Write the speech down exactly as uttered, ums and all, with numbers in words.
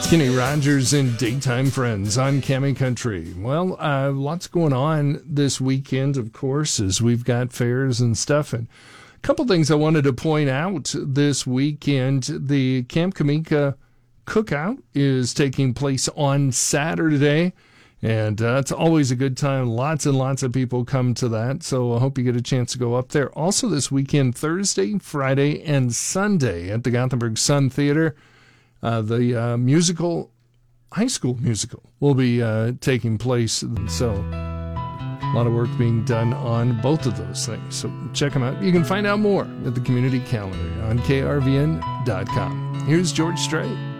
Kenny Rogers and Daytime Friends on Cammy Country. Well, uh, lots going on this weekend, of course, as we've got fairs and stuff. And a couple things I wanted to point out this weekend. The Camp Kamika Cookout is taking place on Saturday, and uh, it's always a good time. Lots and lots of people come to that, so I hope you get a chance to go up there. Also this weekend, Thursday, Friday, and Sunday at the Gothenburg Sun Theater, Uh, the uh, musical, high school musical, will be uh, taking place. So a lot of work being done on both of those things. So check them out. You can find out more at the community calendar on K R V N dot com. Here's George Strait.